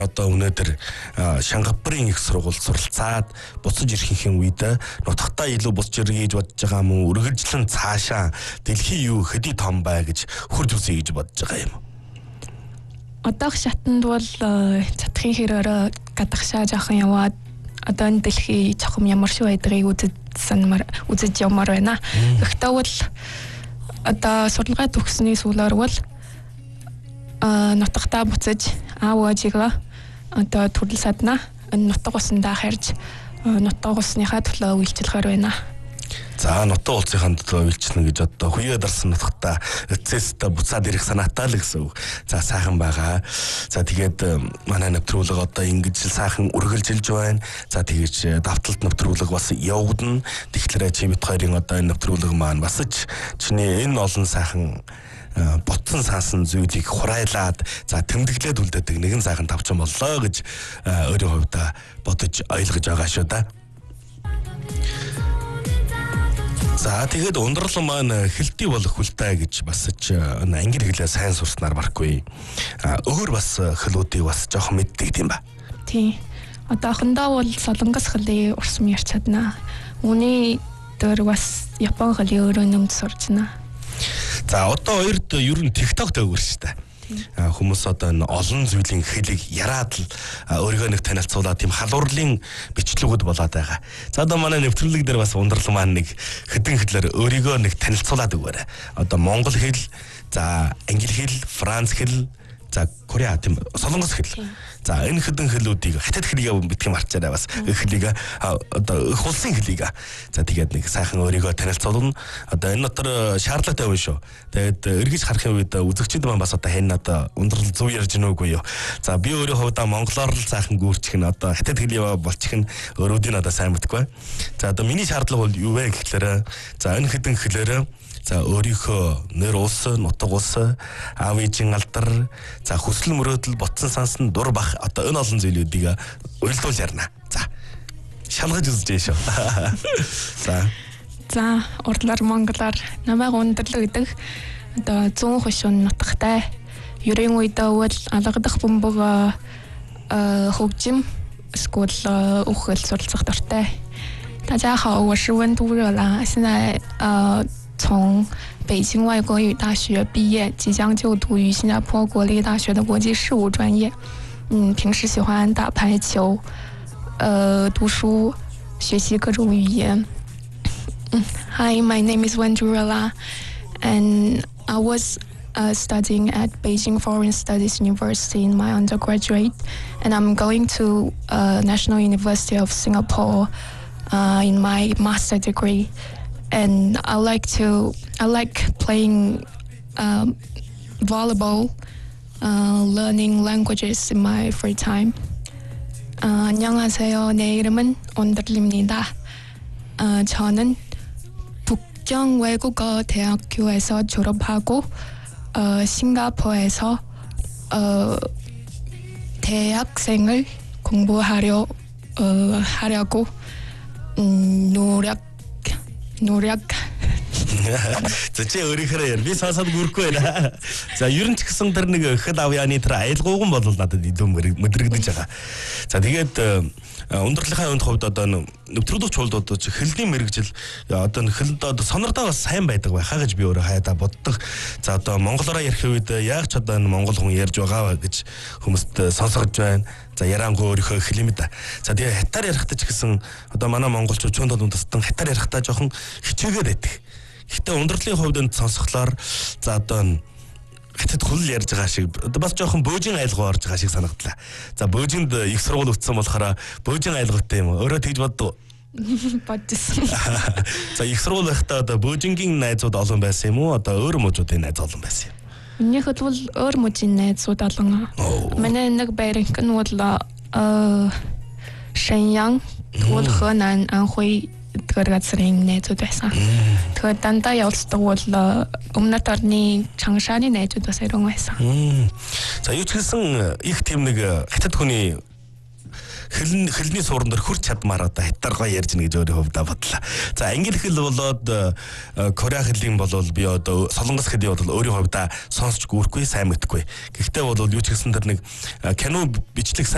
Одоо өнөөдөр Шангапурын их сургууль суралцаад буцаж ирэхин үед нутагтаа илүү буцаж ирэх гэж бодож байгаа юм уу? Үргэлжлэн цаашаа дэлхий юу хэдий том бай гэж хурж үзье гэж бодож байгаа юм. Одоох шатанд бол чадахын хэрээр гадагшаа жоохон яваад одоо энэ дэлхий жоохон ямар шүү байдгийг үзэж явмаар байна. Гэхдээ бол одоо суралгаа төгссөний сүүлээр бол нутагтаа буцаж аав ээжигээ одоо төрөл садна энэ нутаг усандаа харж нутаг усныхаа төлөө үйлчлэхээр байна. За нутаг улсынхаа төлөө үйлчлэнэ гэж одоо хуйаа дарсан нутагтаа эцэстээ буцаад ирэх санаатай л гэсэн үг. За сайхан байгаа. За тэгээд манай нэвтрүүлэг одоо ингэж сайхан үргэлжилж байна. За тэгэж давталт нэвтрүүлэг бас явагдана. Тэгэхээр чи бит хоёрын одоо энэ нэвтрүүлэг маань бас ч чиний энэ олон сайхан ботсон саасан зүйлийг хурайлаад за тэмдэглээд үлдээдэг нэгэн сайхан тавчсан боллоо гэж өөрийн хувьдаа бодож ойлгож байгаа шүү да. За тэгээд ундрал маань хэлтий болох хүлтэй гэж бас ч англи хэлээ сайн сурснаар барахгүй. Өөр бас хэлүүдийг бас жоохон мэддэг тийм ба. Тийм. Одоохондоо бол солонгос хэлийг урсам ярьж чадна. Үүний дээр бас япон хэлийг өөрөө нэмж сурчна. За одоо хоёрд ер нь TikTok дээгүүр шүү дээ. Хүмүүс одоо энэ олон зүйлийн хэлийг яраад л өөрийгөө нэг танилцуулаад тийм халуурлын бичлэгүүд болоод байгаа. За одоо манай нэвтрүүлэг дээр бас ундрал маань нэг хэдэн хэлээр өөрийгөө нэг танилцуулаад өгөөрэй. Одоо монгол хэл, за англи хэл, франц хэл, за Кореа тийм солонгос хэл. За энэ хэдэн хэлүүдийг хятад хэлийг битгий марчаарай бас хэлийг одоо их улсын хэлийг. За тэгээд нэг сайхан өөрийгөө танилцуулна. Одоо энэ дотор шаардлагатай байна шүү. Тэгээд эргэж харахын үед үзэгчид маань бас одоо хэн одоо ундрал зөв ярьж гэнэ үгүй юу. За би өөрөө хувьдаа монголоор л сайхан гүрчих нь одоо хятад хэлийг болчих нь өөрөөдийн одоо сайн мэдгүй. За одоо миний шаардлага бол юу вэ гэхлээр за энэ хэдэн хэлээр за өөрийнхөө нэр улс, нутаг улс, аав ээжийн алдар, за хүсэл мөрөөдөл, ботсон сансан, дур бах одоо энэ олон зүйлүүдийг уйлдуул ярина. За шалгаж үзэж шүү. За урдлаар монголоор намайг ундрал гэдэг одоо 100 хошин нутагтай. Ерийн үедээ бол алгадах бөмбөг хөгжим эсвэл ухаал суралцах дуртай. 大家好，我是温都热拉，现在从北京外国语大学毕业，即将就读于新加坡国立大学的国际事务专业。平时喜欢打排球，读书，学习各种语言。Hi, my name is Wendurala, and I was studying at Beijing Foreign Studies University in my undergraduate, and I'm going to National University of Singapore in my master degree. And I like playing volleyball, learning languages in my free time. 안녕하세요. 내 이름은 온들입니다. 저는 북경 외국어 대학교에서 졸업하고 싱가포르에서 대학생을 공부하려고 노력. За чи өөрийнхөө яар би сонсоод гүрэхгүй байна. За ер нь ч гэсэн тэр нэг хэл авьяаны тэр аялгууган бол надад илүү мэдрэгдэж байгаа. За тэгээд ундралынхаа хувьд одоо нэвтрүүлэгч холдоод ч хэлний мэрэгжил одоо хэлд одоо сонордоо бас сайн байдаг байхаа гэж би өөрөө хайдаа боддог. За одоо монголоор ярих үед яг ч одоо монгол хүн ярьж байгаа гэж хүмүүст сонсгож байна. За ярангуй өөрийнхөө хэлэмэд. За тэгээ хятаар ярихтаа ч гэсэн одоо манай монголчууд чөнд бол тастан хятаар ярихтаа жоохон хичээгээд байдаг. Гэтэ ундралын хувьд энэ сонсохлоор за одоо хятад хөл ярьж байгаа шиг бас жоохон бөөжин айлгуу орж байгаа шиг санагдлаа. За бөөжинд их сургууль өгсөн болохоор бөөжин айлгуутай юм. Өөрөө тэгж боддог. Бодсон. За их сургууль байхдаа одоо бөөжингийн найзууд олон байсан юм уу? Одоо өөр мужуудын найз олон байсан юм. Миний хувьд бол өөр мужийн найзууд олон. Манай нэг байрынх нь бол Шэньян, тэгвэл Хэнан, Анхуй тэр газрын найзууд байсан. Тэгэхээр дандаа явцдаг бол өмнөд орны Чангшааны найзууд бас ирэн байсан. За юу ч гэсэн их тийм нэг хятад хүний хэлний суурин дээр хүрч чадмаар одоо хятаар гоё ярьж гэнэ гэж өөрөө хувьдаа бодлоо. За англи хэл болоод Кореа хэлийн болол би одоо солонгос хэлийг бол өөрийн хувьдаа сонсч гүрэхгүй сайн мэдхгүй. Гэхдээ бол юу ч гэсэн тэр нэг кино бичлэг